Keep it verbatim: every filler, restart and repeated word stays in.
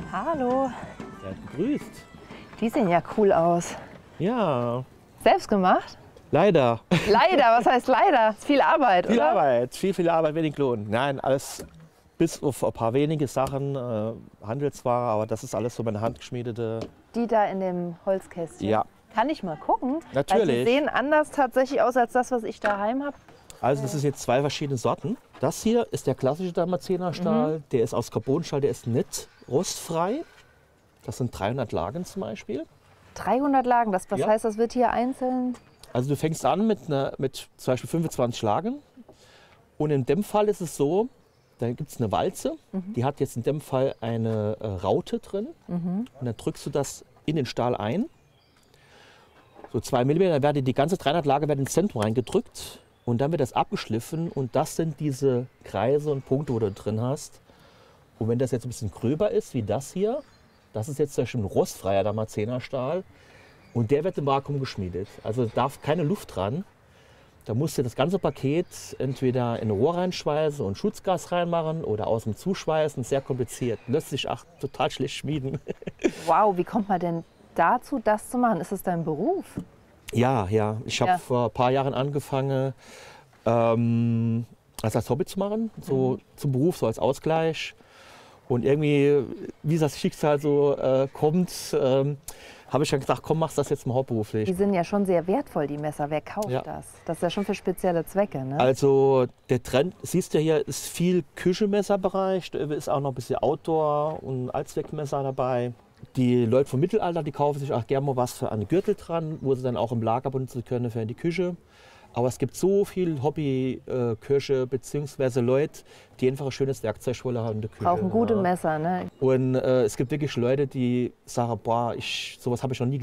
Hallo. Seid gegrüßt. Die sehen ja cool aus. Ja, Selbst gemacht? leider. Leider, was heißt leider? Ist viel Arbeit, Viel oder? Arbeit, viel, viel Arbeit, wenig Lohn. Nein, alles bis auf ein paar wenige Sachen, äh, Handelsware, aber das ist alles so meine handgeschmiedete. Die da in dem Holzkästchen. Ja, Kann ich mal gucken? Weil Natürlich. die sehen anders tatsächlich aus als das, was ich daheim habe. also das ist jetzt zwei verschiedene Sorten. Das hier ist der klassische Damaszenerstahl, Mhm. der ist aus Carbonstahl, der ist nicht rostfrei. Das sind dreihundert Lagen zum Beispiel. dreihundert Lagen, das, was Ja. heißt, das wird hier einzeln? Also du fängst an mit, einer, mit zum Beispiel fünfundzwanzig Lagen und in dem Fall ist es so, da gibt es eine Walze, die hat jetzt in dem Fall eine äh, Raute drin und dann drückst du das in den Stahl ein. So zwei Millimeter, dann werden die ganze dreihundert Lage werden ins Zentrum reingedrückt und dann wird das abgeschliffen und das sind diese Kreise und Punkte, wo du drin hast. Und wenn das jetzt ein bisschen gröber ist, wie das hier, das ist jetzt zum Beispiel ein rostfreier Damaszenerstahl und der wird im Vakuum geschmiedet. Also da darf keine Luft dran. Da musst du das ganze Paket entweder in ein Rohr reinschweißen und Schutzgas reinmachen oder außen zuschweißen. Sehr kompliziert. Lässt sich auch total schlecht schmieden. Wow, wie kommt man denn dazu, das zu machen? Ist es dein Beruf? Ja, ja. Ich habe Ja. vor ein paar Jahren angefangen, ähm, das als Hobby zu machen, so zum Beruf, so als Ausgleich. Und irgendwie, wie das Schicksal so äh, kommt, ähm, habe ich dann gedacht, komm, machst das jetzt mal Die hauptberuflich. sind ja schon sehr wertvoll, die Messer. Wer kauft Ja. das? Das ist ja schon für spezielle Zwecke, ne? Also der Trend, siehst du hier, ist viel Küchenmesserbereich, da ist auch noch ein bisschen Outdoor und Allzweckmesser dabei. Die Leute vom Mittelalter, die kaufen sich auch gerne mal was für einen Gürtel dran, wo sie dann auch im Lager benutzen können für die Küche. Aber es gibt so viel Hobbyköche bzw. Leute, die einfach ein schönes Werkzeug wollen haben in der Küche. Brauchen gute ja. Messer, ne? Und äh, es gibt wirklich Leute, die sagen, boah, ich, sowas habe ich noch nie gesehen.